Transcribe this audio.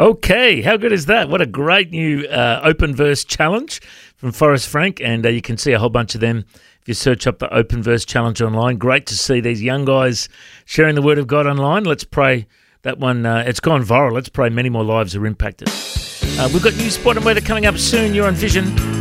Okay, how good is that? What a great new open verse challenge from Forrest Frank, and you can see a whole bunch of them if you search up the Open Verse Challenge online. Great to see these young guys sharing the Word of God online. Let's pray that one, it's gone viral. Let's pray many more lives are impacted. We've got new sport and weather coming up soon. You're on Vision.